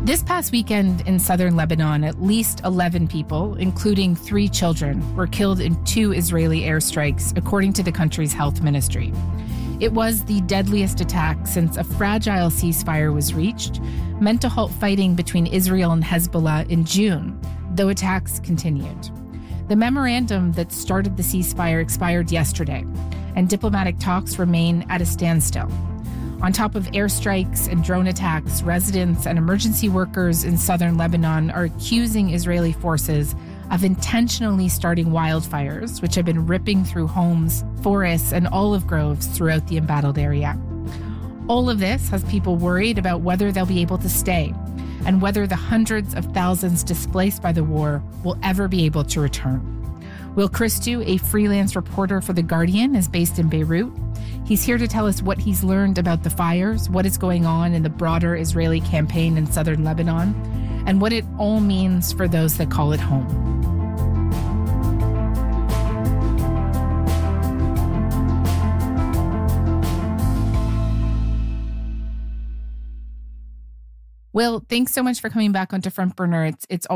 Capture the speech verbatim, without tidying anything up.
This past weekend in southern Lebanon, at least eleven people, including three children, were killed in two Israeli airstrikes, according to the country's health ministry. It was the deadliest attack since a fragile ceasefire was reached, meant to halt fighting between Israel and Hezbollah in June, though attacks continued. The memorandum that started the ceasefire expired yesterday, and diplomatic talks remain at a standstill. On top of airstrikes and drone attacks, residents and emergency workers in southern Lebanon are accusing Israeli forces of intentionally starting wildfires, which have been ripping through homes, forests, and olive groves throughout the embattled area. All of this has people worried about whether they'll be able to stay and whether the hundreds of thousands displaced by the war will ever be able to return. Will Christou, a freelance reporter for The Guardian, is based in Beirut. He's here to tell us what he's learned about the fires, what is going on in the broader Israeli campaign in southern Lebanon, and what it all means for those that call it home. Will, thanks so much for coming back onto Front Burner. It's it's